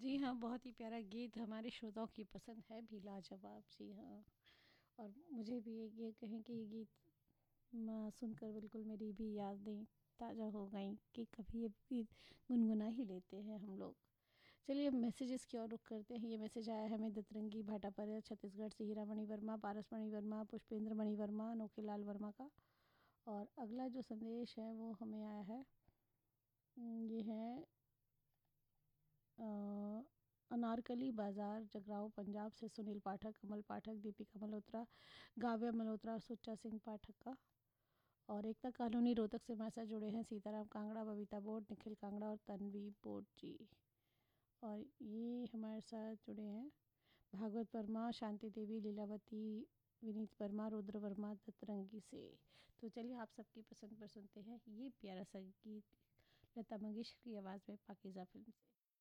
जी हाँ, बहुत ही प्यारा गीत हमारे श्रोताओं की पसंद है भी लाजवाब। जी हाँ, और मुझे भी ये कहें कि ये गीत सुनकर बिल्कुल मेरी भी यादें ताज़ा हो गई कि कभी ये गीत गुनगुना ही लेते हैं हम लोग। चलिए अब मैसेजेस की ओर रुख करते हैं। ये मैसेज आया है हमें दतरंगी भाटापर छत्तीसगढ़ से हीरा मणि वर्मा, पारस मणि वर्मा, पुष्पेंद्र मणि वर्मा, अनोखीलाल वर्मा का। और अगला जो संदेश है वो हमें आया है, ये है अ, अनारकली बाज़ार जगराओं पंजाब से सुनील पाठक, कमल पाठक, दीपिका मल्होत्रा, गाव्या मल्होत्रा और सुच्चा सिंह पाठक का। और एकता कॉलोनी रोहतक से हमारे साथ जुड़े हैं सीताराम कांगड़ा, बबीता बोट, निखिल कांगड़ा और तन्वी बोट जी। और ये हमारे साथ जुड़े हैं भागवत वर्मा, शांति देवी, लीलावती, विनीत वर्मा, रुद्र वर्मा दतरंगी से। तो चलिए आप सबकी पसंद पर सुनते हैं ये प्यारा सा गीत लता मंगेशकर की आवाज़ में पाकीज़ा फिल्म से।